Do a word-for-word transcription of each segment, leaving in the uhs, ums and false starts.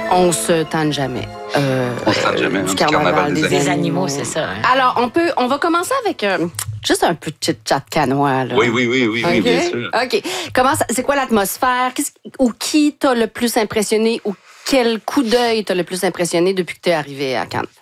On se tente jamais. Euh, on se tente jamais. Du hein, carnaval, carnaval des, des, des animaux, animaux, c'est ça. Hein? Alors, on peut, on va commencer avec euh, juste un peu de chit-chat canois. Là. Oui, oui, oui, oui, okay. oui, bien sûr. OK. Comment ça, c'est quoi l'atmosphère? Qu'est-ce, ou qui t'a le plus impressionné? Ou quel coup d'œil t'a le plus impressionné depuis que tu es arrivé à Cannes?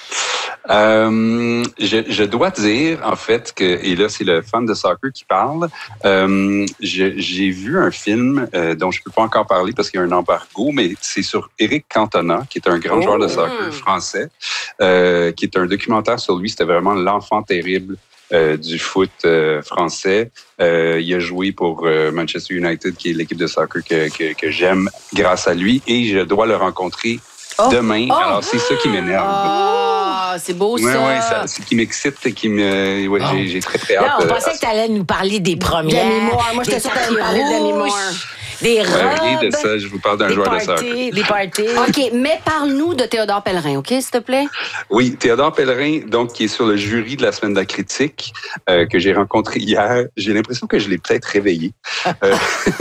Euh, je, je dois dire, en fait, que, et là, c'est le fan de soccer qui parle, euh, je, j'ai vu un film euh, dont je ne peux pas encore parler parce qu'il y a un embargo, mais c'est sur Éric Cantona, qui est un grand oh, joueur de soccer français, euh, qui est un documentaire sur lui. C'était vraiment l'enfant terrible euh, du foot euh, français. Euh, il a joué pour euh, Manchester United, qui est l'équipe de soccer que, que, que j'aime grâce à lui, et je dois le rencontrer oh, demain. Oh, Alors, c'est ça qui m'énerve. Oh. Ah, c'est beau, ça. Oui, oui, ça, c'est qui m'excite et qui me... Ouais, oh. j'ai, j'ai très, très hâte. Là, on pensait que tu allais nous parler des premières. Demi Moore. Moi, j'étais sûre que tu allais parler de Demi Moore. Des robes. Ouais, rien de ça, je vous parle d'un joueur parties, de soccer. Des parties. OK, mais parle-nous de Théodore Pellerin, OK, s'il te plaît? Oui, Théodore Pellerin, donc, qui est sur le jury de la Semaine de la critique, euh, que j'ai rencontré hier. J'ai l'impression que je l'ai peut-être réveillé. euh,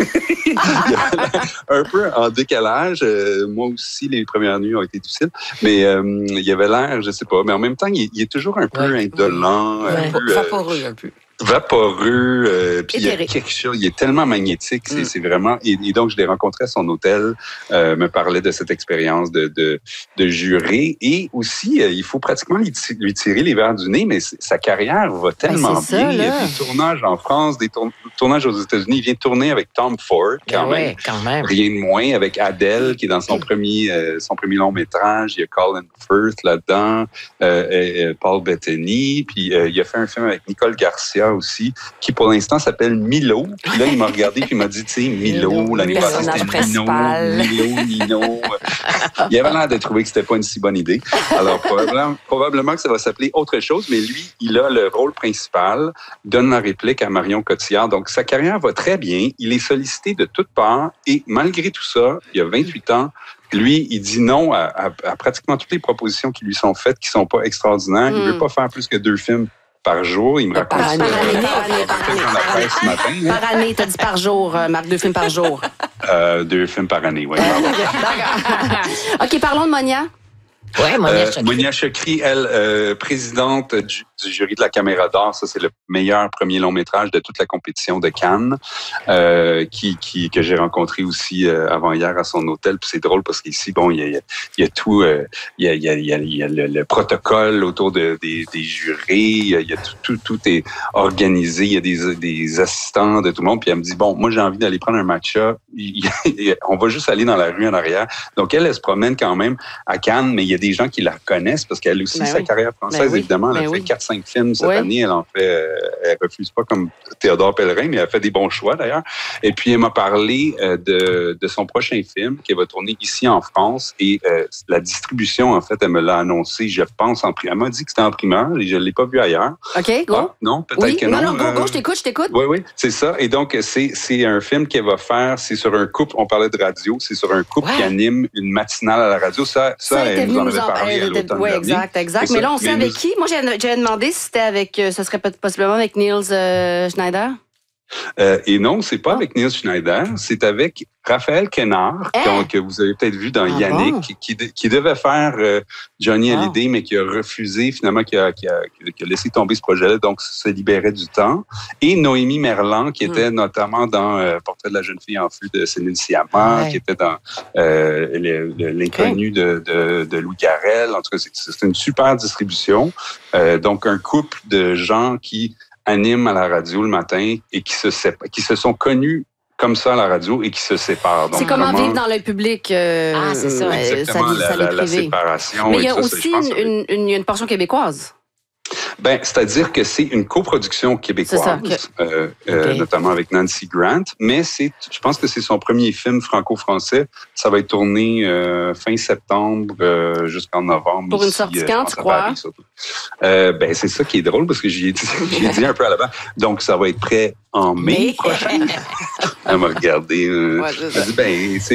un peu en décalage. Euh, moi aussi, les premières nuits ont été difficiles. Mais euh, il avait l'air, je sais pas, mais en même temps, il, il est toujours un peu ouais. indolent. Ouais. Un peu, vaporeux un peu. Vaporeux, euh, puis il y a quelque chose, il est tellement magnétique, c'est, mm. c'est vraiment, et, et donc je l'ai rencontré à son hôtel, euh, me parlait de cette expérience de, de, de juré, et aussi, euh, il faut pratiquement lui, lui tirer les verres du nez, mais sa carrière va tellement ben bien, ça, il y a des tournages en France, des tour, tournages aux États-Unis, il vient tourner avec Tom Ford, quand, ben même. Ouais, quand même, rien de moins, avec Adele, qui est dans son premier, euh, son premier long métrage, il y a Colin Firth là-dedans, euh, et, et Paul Bettany, puis euh, il a fait un film avec Nicole Garcia aussi, qui pour l'instant s'appelle Milo. Puis là, il m'a regardé puis il m'a dit, tu sais, Milo, l'année passée, c'était Nino, Milo, Nino. Il avait l'air de trouver que c'était pas une si bonne idée. Alors, probablement, probablement que ça va s'appeler autre chose, mais lui, il a le rôle principal, donne la réplique à Marion Cotillard. Donc, sa carrière va très bien. Il est sollicité de toutes parts et malgré tout ça, il a vingt-huit ans, lui, il dit non à, à, à pratiquement toutes les propositions qui lui sont faites, qui sont pas extraordinaires. Mm. Il veut pas faire plus que deux films par jour. Il me raconte par année, par année, par année, par année, par année, ce matin, par année. année, t'as dit par jour, Marc, deux films par jour. Euh, deux films par année, oui. OK, parlons de Monia. Oui, Monia Chokri. Euh, Monia Chokri, elle, euh, présidente du, du jury de la Caméra d'Or, ça c'est le meilleur premier long métrage de toute la compétition de Cannes, euh, qui, qui que j'ai rencontré aussi euh, avant hier à son hôtel. Puis c'est drôle parce qu'ici, bon, il y a, il y a tout, euh, il y a, il y a, il y a, il y a le, le protocole autour de, des, des jurés, il y a tout, tout, tout est organisé, il y a des, des assistants de tout le monde. Puis elle me dit, bon, moi j'ai envie d'aller prendre un matcha, on va juste aller dans la rue en arrière. Donc elle, elle se promène quand même à Cannes, mais il y a des gens qui la reconnaissent parce qu'elle aussi, ben sa oui. carrière française, ben oui. évidemment, elle ben a fait oui. quatre cinq films cette oui. année. Elle en fait, euh, elle refuse pas comme Théodore Pellerin, mais elle a fait des bons choix d'ailleurs. Et puis, elle m'a parlé euh, de, de son prochain film qu'elle va tourner ici en France et euh, la distribution, en fait, elle me l'a annoncé, je pense, en primeur. Elle m'a dit que c'était en primeur et je ne l'ai pas vu ailleurs. OK, go. Ah, non, peut-être oui. que non. Non, non, go, go, je t'écoute, je t'écoute. Oui, oui, c'est ça. Et donc, c'est, c'est un film qu'elle va faire, c'est sur un couple, on parlait de radio, c'est sur un couple ouais. qui anime une matinale à la radio. Ça, ça, ça elle nous en avait parlé à l'automne Oui, dernier. exact, exact. Mais là, on sait avec nous... qui? Moi, j'avais, j'avais demandé si c'était avec, euh, ce serait possiblement avec Niels euh, Schneider. Euh, et non, c'est pas avec Niels Schneider, c'est avec Raphaël Quénard, hey. que vous avez peut-être vu dans ah Yannick, bon? qui, qui, qui devait faire euh, Johnny wow. Hallyday, mais qui a refusé, finalement, qui a, qui a, qui a laissé tomber ce projet-là, donc ça libérait du temps. Et Noémie Merlan, qui était mm. notamment dans euh, Portrait de la jeune fille en feu de Céline Sciamma, ouais. qui était dans euh, le, le, L'inconnu okay. de, de, de Louis Garrel. En tout cas, c'est, c'est une super distribution. Euh, donc, un couple de gens qui animent à la radio le matin et qui se, sépa- qui se sont connus comme ça à la radio et qui se séparent. Donc, c'est comment vivre dans le public. Euh, ah, c'est ça. Exactement, sa vie, la, sa la, la séparation. Mais il y a ça, aussi ça, une, une, une, une portion québécoise. Ben, c'est-à-dire que c'est une coproduction québécoise, ça, okay. euh, euh, okay. notamment avec Nancy Grant, mais c'est, je pense que c'est son premier film franco-français. Ça va être tourné euh, fin septembre euh, jusqu'en novembre. Pour ici, une sortie quand, tu crois? Paris, euh, ben, c'est ça qui est drôle parce que j'y ai dit, j'y ai dit un peu à l'avant. Donc, ça va être prêt en mai prochain. Elle m'a regardé. Euh, ouais, elle m'a dit, ben, c'est